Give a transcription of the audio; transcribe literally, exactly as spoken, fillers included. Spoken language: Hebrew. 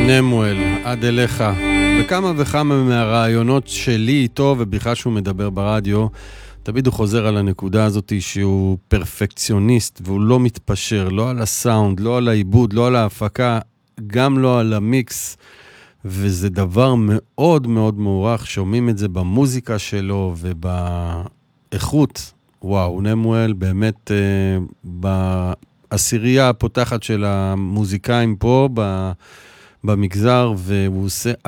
נמואל, עד אליך. וכמה וכמה מהרעיונות שלי איתו, ובכלל שהוא מדבר ברדיו, תמיד הוא חוזר על הנקודה הזאת שהוא פרפקציוניסט, והוא לא מתפשר, לא על הסאונד, לא על העיבוד, לא על ההפקה, גם לא על המיקס, וזה דבר מאוד מאוד מעורך, שומעים את זה במוזיקה שלו ובאיכות. וואו, נמואל באמת אה, בעשירייה הפותחת של המוזיקאים פה, במגזר, והוא עושה